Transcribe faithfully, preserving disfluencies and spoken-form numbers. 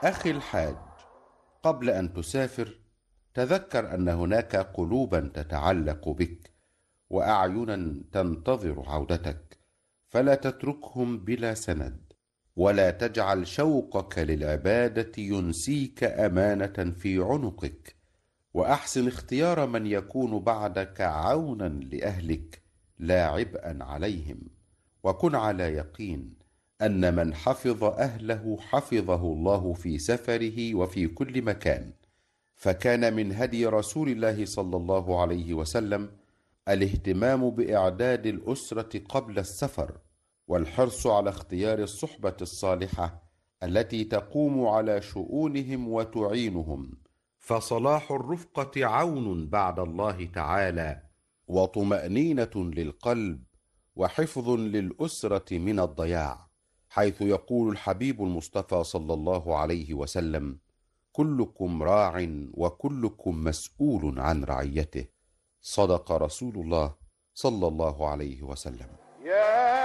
أخي الحاج، قبل أن تسافر تذكر أن هناك قلوبا تتعلق بك وأعينا تنتظر عودتك، فلا تتركهم بلا سند، ولا تجعل شوقك للعبادة ينسيك أمانة في عنقك، وأحسن اختيار من يكون بعدك عونا لأهلك لا عبئا عليهم. وكن على يقين أن من حفظ أهله حفظه الله في سفره وفي كل مكان. فكان من هدي رسول الله صلى الله عليه وسلم الاهتمام بإعداد الأسرة قبل السفر، والحرص على اختيار الصحبة الصالحة التي تقوم على شؤونهم وتعينهم، فصلاح الرفقة عون بعد الله تعالى، وطمأنينة للقلب، وحفظ للأسرة من الضياع، حيث يقول الحبيب المصطفى صلى الله عليه وسلم: كلكم راع وكلكم مسؤول عن رعيته. صدق رسول الله صلى الله عليه وسلم.